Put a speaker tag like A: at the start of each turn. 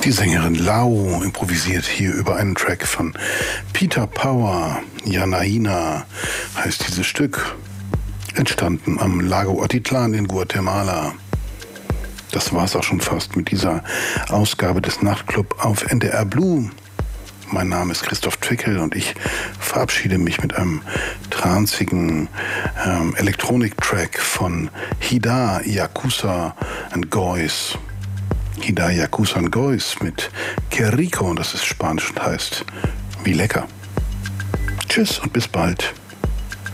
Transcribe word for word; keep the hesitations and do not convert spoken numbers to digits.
A: Die Sängerin Lau improvisiert hier über einen Track von Peter Power. Janaína heißt dieses Stück. Entstanden am Lago Atitlan in Guatemala. Das war's auch schon fast mit dieser Ausgabe des Nachtclub auf N D R Blue. Mein Name ist Christoph Twickel und ich verabschiede mich mit einem tranzigen ähm, Elektronik-Track von Hida Yakuza and Gois. Hida Yakuza and Gois mit Que Rico, das ist Spanisch und heißt wie lecker. Tschüss und bis bald.